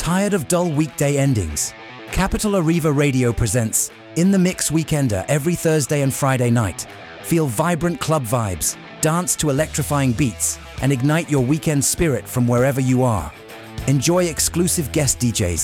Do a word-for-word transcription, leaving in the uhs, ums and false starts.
Tired of dull weekday endings? Capital Arriva Radio presents In the Mix Weekender every Thursday and Friday night. Feel vibrant club vibes, dance to electrifying beats, and ignite your weekend spirit from wherever you are. Enjoy exclusive guest D Js,